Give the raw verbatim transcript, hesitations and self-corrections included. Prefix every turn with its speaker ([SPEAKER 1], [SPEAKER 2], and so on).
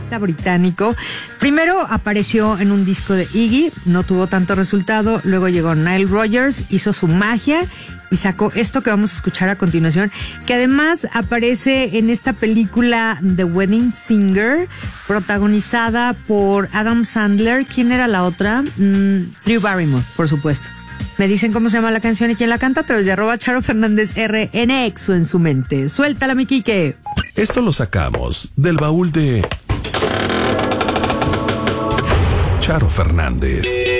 [SPEAKER 1] artista británico. Primero apareció en un disco de Iggy, no tuvo tanto resultado. Luego llegó Nile Rodgers, hizo su magia y sacó esto que vamos a escuchar a continuación, que además aparece en esta película The Wedding Singer, protagonizada por Adam Sandler. ¿Quién era la otra? Mm, Drew Barrymore, por supuesto. Me dicen cómo se llama la canción y quién la canta a través de arroba Charo Fernández R N X o en su mente. Suéltala, mi Quique.
[SPEAKER 2] Esto lo sacamos del baúl de Charo Fernández.